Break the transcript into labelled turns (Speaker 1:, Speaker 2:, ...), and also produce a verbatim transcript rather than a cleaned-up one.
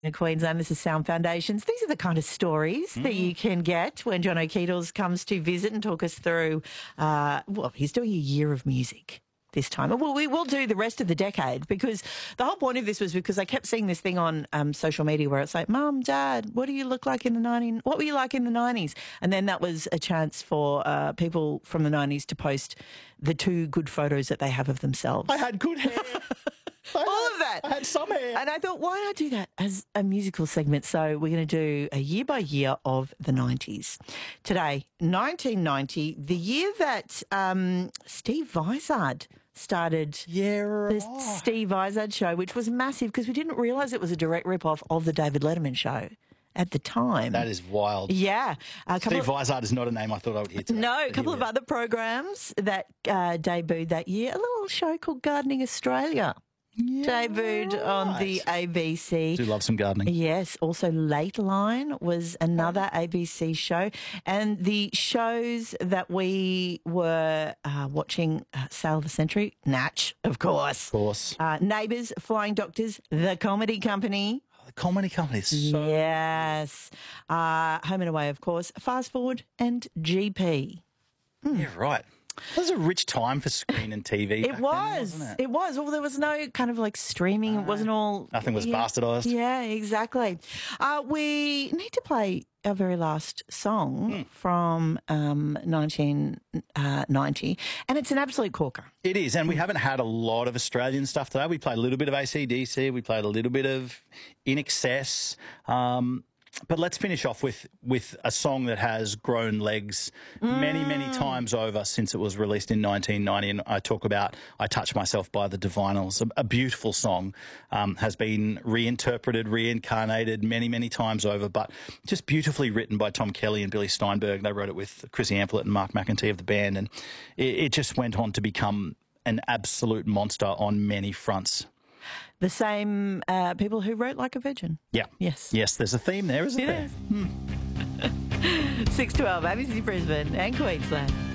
Speaker 1: In Queensland, this is Sound Foundations. These are the kind of stories mm. that you can get when John O'Keedles comes to visit and talk us through, uh, well, he's doing a year of music this time. Well, we will do the rest of the decade, because the whole point of this was because I kept seeing this thing on um, social media where it's like, Mum, Dad, what do you look like in the nineties? What were you like in the nineties? And then that was a chance for uh, people from the nineties to post the two good photos that they have of themselves.
Speaker 2: I had good hair. I
Speaker 1: All
Speaker 2: had,
Speaker 1: of that.
Speaker 2: I had some hair.
Speaker 1: And I thought, why not do that as a musical segment? So we're going to do a year by year of the nineties. Today, nineteen ninety, the year that um, Steve Vizard started
Speaker 2: yeah, right.
Speaker 1: the Steve Vizard Show, which was massive because we didn't realise it was a direct rip-off of the David Letterman Show at the time.
Speaker 2: That is wild.
Speaker 1: Yeah. A
Speaker 2: Steve
Speaker 1: of,
Speaker 2: Vizard is not a name I thought I would hear today.
Speaker 1: No, a couple of other programs that uh, debuted that year. A little show called Gardening Australia.
Speaker 2: Yeah,
Speaker 1: debuted
Speaker 2: right.
Speaker 1: on the A B C.
Speaker 2: Do love some gardening.
Speaker 1: Yes. Also, Late Line was another A B C show. And the shows that we were uh, watching, uh, Sale of the Century, Natch, of course.
Speaker 2: Of course.
Speaker 1: Uh, Neighbours, Flying Doctors, The Comedy Company.
Speaker 2: Oh, the Comedy Company is so...
Speaker 1: Yes. Uh, Home and Away, of course. Fast Forward and G P.
Speaker 2: Mm. Yeah, right. It was a rich time for screen and T V.
Speaker 1: It was.
Speaker 2: Then, it?
Speaker 1: it was. Well, there was no kind of like streaming. Uh, it wasn't all...
Speaker 2: Nothing was
Speaker 1: yeah,
Speaker 2: bastardised.
Speaker 1: Yeah, exactly. Uh, we need to play our very last song mm. from um, nineteen ninety, and it's an absolute corker.
Speaker 2: It is, and we haven't had a lot of Australian stuff today. We played a little bit of A C D C. We played a little bit of In Excess. Um But let's finish off with, with a song that has grown legs many, many times over since it was released in nineteen ninety. And I talk about I Touch Myself by the Divinyls, a, a beautiful song, um, has been reinterpreted, reincarnated many, many times over, but just beautifully written by Tom Kelly and Billy Steinberg. They wrote it with Chrissy Amphlett and Mark McEntee of the band, and it, it just went on to become an absolute monster on many fronts.
Speaker 1: The same uh, people who wrote Like a Virgin.
Speaker 2: Yeah.
Speaker 1: Yes.
Speaker 2: Yes, there's a theme there, isn't
Speaker 1: it
Speaker 2: there?
Speaker 1: Is. Hmm. six twelve, A B C Brisbane and Queensland.